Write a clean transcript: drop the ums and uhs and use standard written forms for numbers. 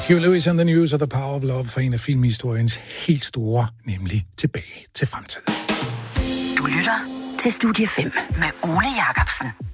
Huey Lewis and the News of the Power of Love for en af filmhistoriens helt store, nemlig Tilbage til fremtiden. Du lytter til Studie 5 med Ole Jacobsen.